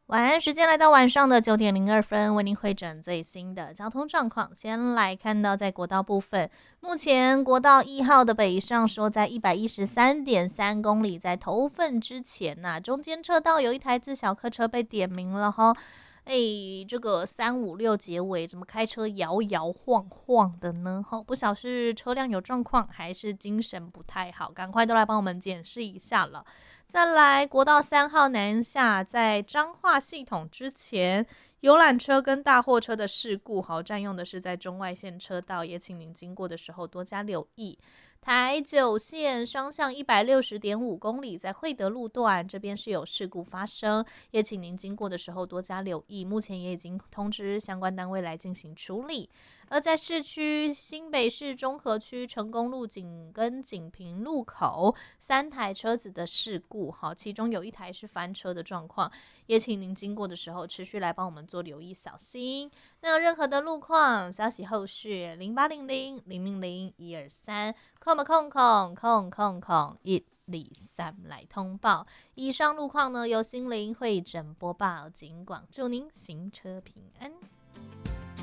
晚安时间来到晚上的9点02分，为您会诊最新的交通状况。先来看到在国道部分，目前国道1号的北上说在113.3公里，在头份之前中间车道有一台自小客车被点名了哈。这个356结尾怎么开车摇摇晃晃的呢？不晓是车辆有状况，还是精神不太好？赶快都来帮我们检视一下了。再来，国道3号南下，在彰化系统之前，游览车跟大货车的事故，占用的是在中外线车道，也请您经过的时候多加留意。台九线双向160.5公里，在惠德路段这边是有事故发生，也请您经过的时候多加留意。目前也已经通知相关单位来进行处理。而在市区新北市中和区成功路跟锦屏路口3台车子的事故，其中有一台是翻车的状况，也请您经过的时候持续来帮我们做留意小心。那有任何的路况消息后续0800-000-123123来通报。以上路况呢由心灵会诊播报，尽广祝您行车平安。